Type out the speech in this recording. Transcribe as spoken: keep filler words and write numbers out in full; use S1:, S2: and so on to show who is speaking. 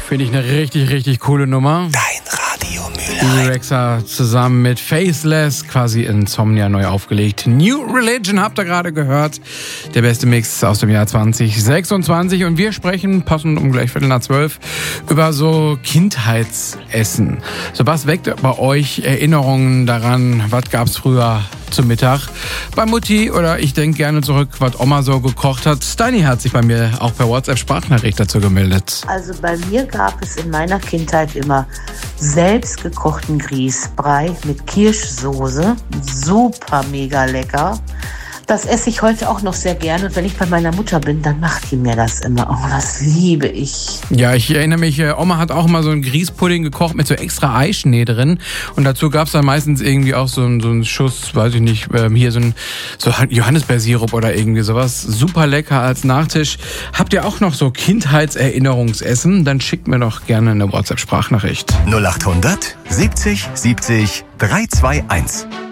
S1: Finde ich eine richtig, richtig coole Nummer.
S2: Dein Radio Mülheim.
S1: Rexa zusammen mit Faceless, quasi Insomnia neu aufgelegt. New Religion habt ihr gerade gehört. Der beste Mix aus dem Jahr zwanzig sechsundzwanzig. Und wir sprechen, passend um gleich Viertel nach zwölf, über so Kindheitsessen. So, was weckt bei euch Erinnerungen daran? Was gab's früher zum Mittag bei Mutti? Oder ich denke gerne zurück, was Oma so gekocht hat. Steini hat sich bei mir auch per WhatsApp-Sprachnachricht dazu gemeldet.
S3: Also bei mir gab es in meiner Kindheit immer selbstgekochten Grießbrei mit Kirschsoße. Super mega lecker. Das esse ich heute auch noch sehr gerne. Und wenn ich bei meiner Mutter bin, dann macht die mir das immer. Oh, das liebe ich.
S1: Ja, ich erinnere mich, Oma hat auch mal so einen Grießpudding gekocht mit so extra Eischnee drin. Und dazu gab es dann meistens irgendwie auch so einen, so einen Schuss, weiß ich nicht, hier so ein so Johannisbeersirup oder irgendwie sowas. Super lecker als Nachtisch. Habt ihr auch noch so Kindheitserinnerungsessen? Dann schickt mir doch gerne eine WhatsApp-Sprachnachricht.
S2: null acht hundert siebzig siebzig drei zwei eins.